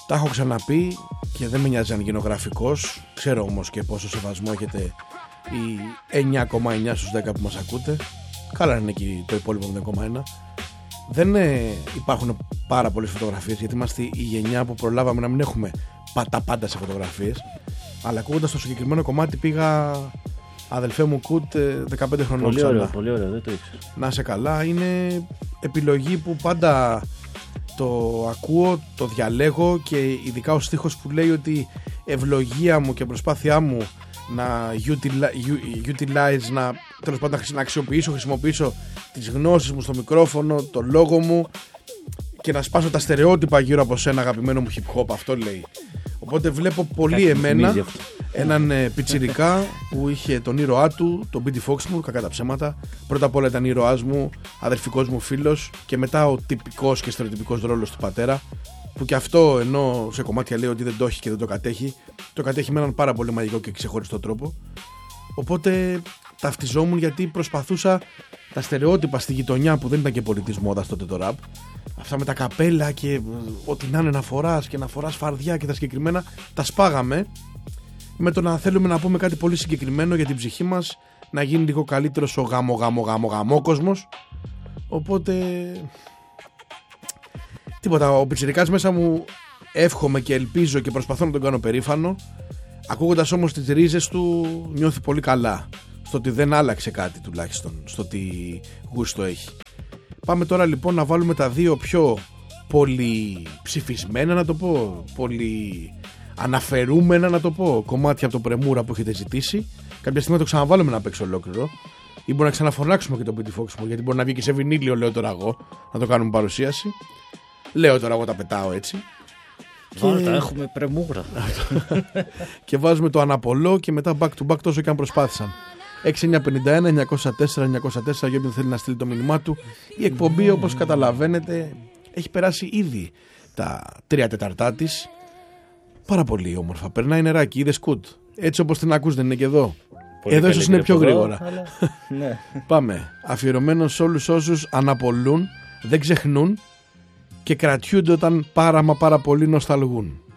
Τα έχω ξαναπεί και δεν με νοιάζει αν γίνω γραφικός. Ξέρω όμως και πόσο σεβασμό έχετε οι 9,9 στους 10 που μας ακούτε. Καλά είναι εκεί το υπόλοιπο 0,1. Δεν υπάρχουν πάρα πολλές φωτογραφίες, γιατί είμαστε η γενιά που προλάβαμε να μην έχουμε τα πάντα σε φωτογραφίες. Αλλά ακούγοντας το συγκεκριμένο κομμάτι πήγα, αδελφέ μου Κουτ, 15 χρονών. Πολύ ωραίο, πολύ ωραίο, δεν το ήξερα. Να είσαι καλά, είναι επιλογή που πάντα το ακούω, το διαλέγω, και ειδικά ο στίχος που λέει ότι ευλογία μου και προσπάθειά μου να utilize, τέλος πάντων να χρησιμοποιήσω τις γνώσεις μου στο μικρόφωνο, το λόγο μου, και να σπάσω τα στερεότυπα γύρω από σένα, αγαπημένο μου hip hop, αυτό λέει. Οπότε βλέπω πολύ εμένα έναν πιτσιρικά που είχε τον ήρωά του, τον Μπίντι Φόξμουρ, κακά τα ψέματα. Πρώτα απ' όλα ήταν ήρωάς μου, αδερφικός μου φίλος, και μετά ο τυπικός και στερεοτυπικός ρόλος του πατέρα, που και αυτό, ενώ σε κομμάτια λέει ότι δεν το έχει και δεν το κατέχει με έναν πάρα πολύ μαγικό και ξεχωριστό τρόπο. Οπότε ταυτιζόμουν, γιατί προσπαθούσα τα στερεότυπα στη γειτονιά, που δεν ήταν και πολύ της μόδας τότε το ραπ, αυτά με τα καπέλα και ό,τι να είναι να φοράς και να φοράς φαρδιά και τα συγκεκριμένα, τα σπάγαμε με το να θέλουμε να πούμε κάτι πολύ συγκεκριμένο για την ψυχή μας, να γίνει λίγο καλύτερος ο γαμό κόσμος. Οπότε τίποτα, ο πιτσιρικάς μέσα μου εύχομαι και ελπίζω και προσπαθώ να τον κάνω περήφανο. Ακούγοντας όμως τις ρίζες του, νιώθει πολύ καλά στο ότι δεν άλλαξε κάτι, τουλάχιστον στο ότι γούστο έχει. Πάμε τώρα λοιπόν να βάλουμε τα δύο πιο πολύ ψηφισμένα, να το πω, πολύ αναφερούμενα, να το πω, κομμάτια από το Πρεμούρα που έχετε ζητήσει. Κάποια στιγμή θα το ξαναβάλουμε να παίξει ολόκληρο, ή μπορεί να ξαναφωνάξουμε και τον Πίτι Φόξ μου, γιατί μπορεί να βγει και σε βινίλιο, λέω τώρα εγώ, να το κάνουμε παρουσίαση. Λέω τώρα εγώ, τα πετάω έτσι. Βάλτα, έχουμε Πρεμούρα. Και βάζουμε το Αναπολό και μετά back to back, τόσο και αν προσπάθησαν. 6951-904-904 για όποιον θέλει να στείλει το μήνυμά του. Η εκπομπή, όπως καταλαβαίνετε, έχει περάσει ήδη τα 3/4 της. Πάρα πολύ όμορφα. Περνάει νεράκι, είδες Κουτ. Έτσι όπως την ακούς, δεν είναι και εδώ. Πολύ εδώ ίσως είναι πιο γρήγορα. Αλλά... ναι. Πάμε. Αφιερωμένο σε όλους όσους αναπολούν, δεν ξεχνούν και κρατιούνται όταν πάρα πολύ νοσταλγούν.